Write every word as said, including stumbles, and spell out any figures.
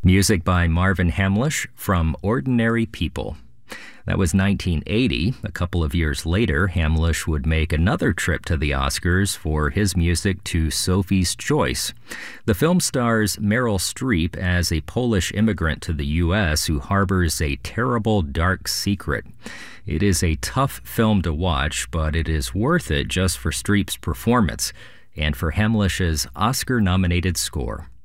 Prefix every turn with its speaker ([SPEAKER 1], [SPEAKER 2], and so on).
[SPEAKER 1] Music by Marvin Hamlisch from Ordinary People. That was nineteen eighty. A couple of years later, Hamlisch would make another trip to the Oscars for his music to Sophie's Choice. The film stars Meryl Streep as a Polish immigrant to the U S who harbors a terrible, dark secret. It is a tough film to watch, but it is worth it just for Streep's performance and for Hamlisch's Oscar-nominated score.